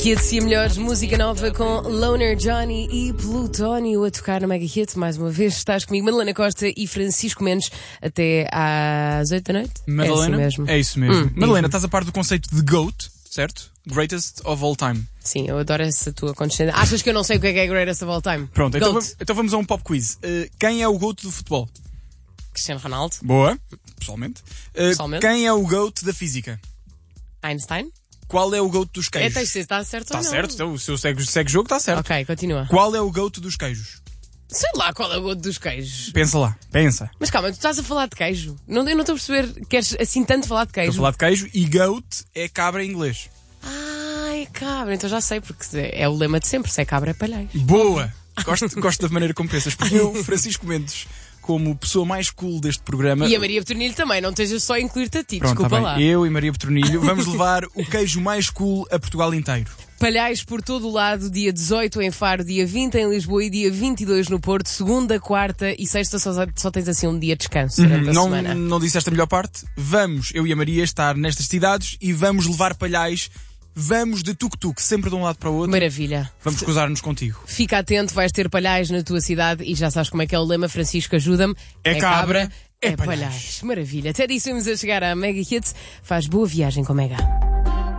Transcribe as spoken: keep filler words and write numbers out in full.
Hits e a melhor música nova com Loner Johnny e Plutónio a tocar na Mega Hit. Mais uma vez estás comigo, Madalena Costa e Francisco Mendes, até às oito da noite. Madalena, é, assim mesmo. é isso mesmo. Hum, Madalena, isso. estás a par do conceito de GOAT, certo? Greatest of all time. Sim, eu adoro essa tua condescendência. Achas que eu não sei o que é que é Greatest of All Time? Pronto, então, Goat. va- então vamos a um pop quiz. Uh, quem é o GOAT do futebol? Cristiano Ronaldo, Boa, pessoalmente. Uh, Pessoalmente. Quem é o GOAT da física? Einstein. Qual é o GOAT dos É, queijos? tens de ser, está certo Está ou não? certo, então, o seu segue, segue jogo está certo. Ok, continua. Qual é o GOAT dos queijos? Sei lá qual é o gosto dos queijos. Pensa lá, pensa. Mas calma, tu estás a falar de queijo. Não, eu não estou a perceber, queres assim tanto falar de Estou a queijo? falar de queijo e GOAT é cabra em inglês. Ai, cabra, então já sei, porque é o lema de sempre, se é cabra é palheiro. Boa! Gosto, gosto da maneira como pensas, porque eu, Francisco Mendes, como pessoa mais cool deste programa... E a Maria Petronilho também, não estejas só a incluir-te a ti, Pronto, desculpa tá lá. bem. Eu e Maria Petronilho vamos levar o queijo mais cool a Portugal inteiro. Palhais por todo o lado, dia dezoito em Faro, dia vinte em Lisboa e dia vinte e dois no Porto, segunda, quarta e sexta só, só tens assim um dia de descanso durante a Não, semana. não disseste a melhor parte? Vamos, eu e a Maria, estar nestas cidades e vamos levar palhais. Vamos de tuk-tuk, sempre de um lado para o outro. Maravilha. Vamos cruzar-nos contigo. Fica atento, vais ter palhais na tua cidade e já sabes como é que é o lema, Francisco, ajuda-me. É cabra, é é palhais. palhais. Maravilha. Até disso vamos a chegar à Mega Hits. Faz boa viagem com Mega.